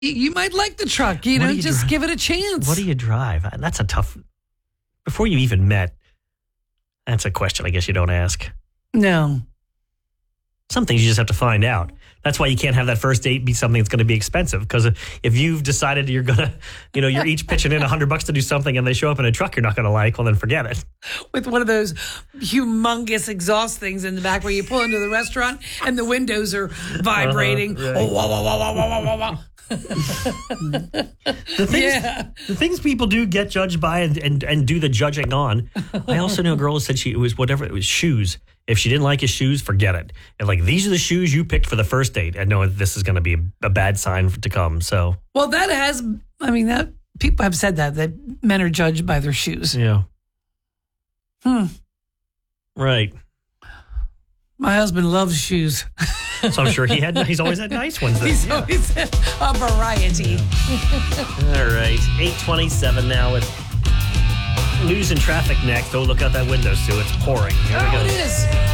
You might like the truck, just give it a chance. What do you drive? That's a tough... Before you even met, that's a question I guess you don't ask. No. Some things you just have to find out. That's why you can't have that first date be something that's going to be expensive. Because if you've decided you're going to, you're each pitching in $100 to do something and they show up in a truck you're not going to like, well, then forget it. With one of those humongous exhaust things in the back where you pull into the restaurant and the windows are vibrating. Right. Oh, wah, wah, wah, wah, wah, wah, wah. The things people do get judged by and do the judging on. I also know a girl who said it was shoes. If she didn't like his shoes, forget it. And these are the shoes you picked for the first date. I know this is going to be a bad sign to come. So, well, that people have said that men are judged by their shoes. Yeah. Right. My husband loves shoes. So I'm sure he's always had nice ones. He's always had a variety. All right. 8:27 now with news and traffic next. Oh, look out that window, Sue. It's pouring. Here we go. It is.